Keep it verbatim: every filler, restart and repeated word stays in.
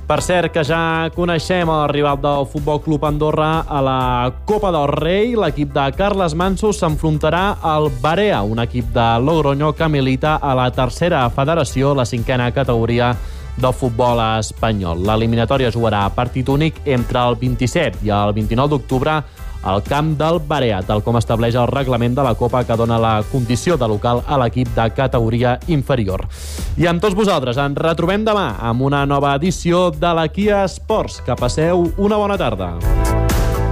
Per cert, que ja coneixem el rival del Futbol Club Andorra a la Copa del Rei. L'equip de Carles Manso s'enfrontarà al Barea, un equip de Logroño que milita a la tercera federació, la cinquena categoria del futbol espanyol. L'eliminatòria jugarà a partit únic entre el vint-i-set i el vint-i-nou d'octubre al camp del Barea, tal com estableix el reglament de la Copa que dona la condició de local a l'equip de categoria inferior. I amb tots vosaltres ens retrobem demà amb una nova edició de la Kia Sports. Que passeu una bona tarda.